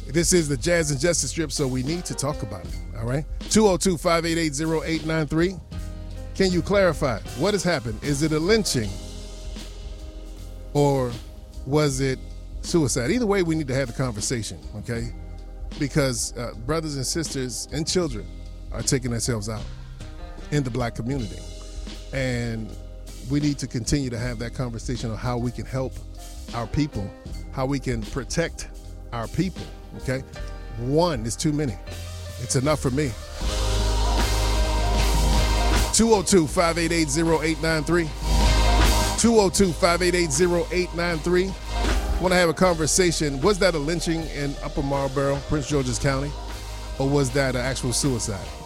This is the Jazz and Justice Strip, so we need to talk about it, all right? 202-588-0893. Can you clarify what has happened? Is it a lynching or was it suicide? Either way, we need to have the conversation, okay? Because brothers and sisters and children are taking themselves out in the black community. And we need to continue to have that conversation on how we can help our people, how we can protect our people, okay? One is too many. It's enough for me. 202-588-0893. 202-588-0893. Want to have a conversation. Was that a lynching in Upper Marlboro, Prince George's County, or was that an actual suicide?